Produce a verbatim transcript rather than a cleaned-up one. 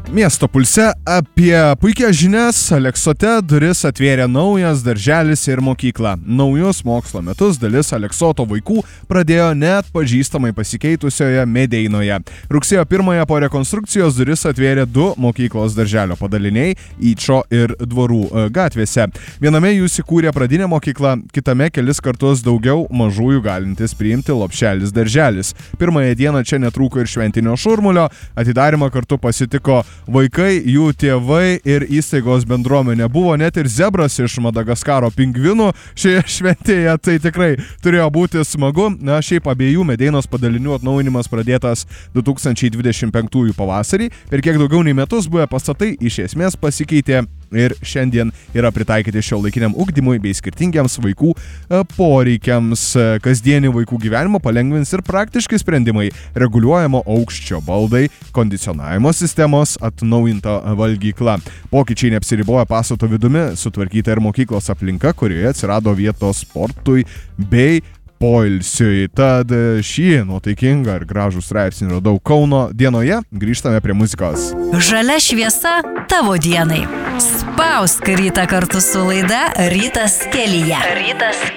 Miesto pulse apie puikias žinias. Aleksote duris atvėrė naujas darželis ir mokykla. Naujus mokslo metus dalis Aleksoto vaikų pradėjo net pažįstamai pasikeitusioje Medeinoje. Rugsėjo pirmąją po rekonstrukcijos duris atvėrė du mokyklos darželio padaliniai Yčo ir Dvorų gatvėse. Viename jų įsikūrė pradinė mokykla, kitame kelis kartus daugiau mažųjų galintis priimti lopšelis darželis. Pirmąją dieną čia netrūko ir šventinio šurmulio, atidarymą kartu pasitiko vaikai, jų tėvai ir įstaigos bendruomenė. Buvo net ir zebras iš Madagaskaro pingvinų šioje šventėje, tai tikrai turėjo būti smagu. Na, šiaip abiejų Medeinos padalinių atnaujinimas pradėtas du tūkstančiai dvidešimt penktųjų pavasarį. Per kiek daugiau nei metus buvę pastatai iš esmės pasikeitė ir šiandien yra pritaikyti šiuolaikiniam ugdymui bei skirtingiams vaikų poreikiams. Kasdienį vaikų gyvenimą palengvins ir praktiški sprendimai: reguliuojamo aukščio baldai, kondicionavimo sistemos, atnaujinta valgykla. Pokyčiai neapsiriboja pastato vidumi, sutvarkyta ir mokyklos aplinka, kurioje atsirado vietos sportui bei poilsiui. Tad šį nuotaikingą ir gražų straipsnį radau Kauno dienoje. Grįžtame prie muzikos. Žalia šviesa tavo dienai. Spausk rytą kartu su laida Rytas kelyje. Rytas